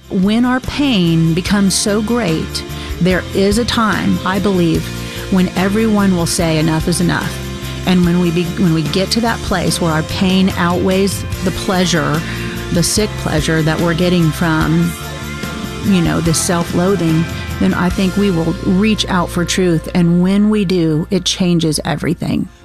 when our pain becomes so great, there is a time, I believe, when everyone will say enough is enough. And when we get to that place where our pain outweighs the pleasure, the sick pleasure that we're getting from, this self-loathing, then I think we will reach out for truth. And when we do, it changes everything.